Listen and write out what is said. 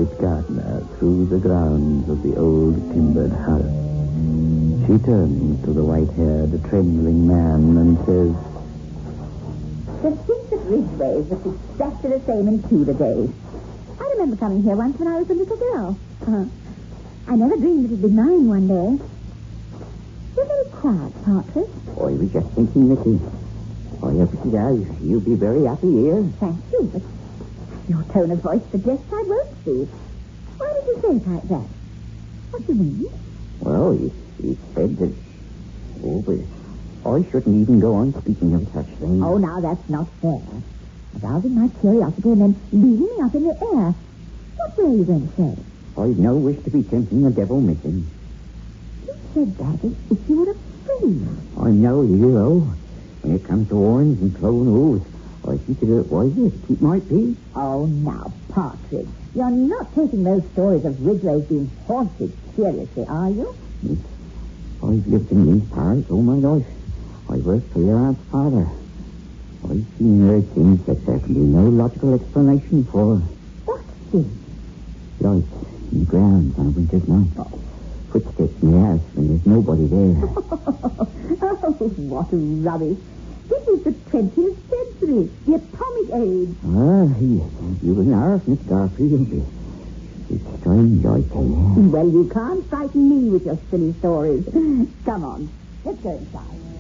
Miss Gardner through the grounds of the old timbered house. She turns to the white-haired, trembling man and says, The streets of Ridgeway was exactly the same in Tudor days. I remember coming here once when I was a little girl. I never dreamed it would be mine one day. You're very quiet, Partridge. I was just thinking, Missy. I hope she does. You'll be very happy here. Thank you, but your tone of voice suggests I won't be. Why did you say it like that? What do you mean? Well, he said that... Oh, but I shouldn't even go on speaking of such things. Oh, now that's not fair. Arousing my curiosity and then leaving me up in the air. What were you going to say? I've no wish to be tempting the devil, Missy. You said that as if you were afraid. I'm no hero. When it comes to horns and clone oaths, I consider it wiser to keep my peace. Oh, now, Partridge, you're not taking those stories of Ridgeway being haunted seriously, are you? I've lived in these parts all my life. I worked for your aunt's father. I've seen and heard things that there can be no logical explanation for. What thing? Lights in the grounds on a winter's night. Footsteps in the house when there's nobody there. Oh, what rubbish. This is the 20th century, the atomic age. You and ours, Miss Garfield. It's strange, I tell you. Well, you can't frighten me with your silly stories. Come on, let's go inside.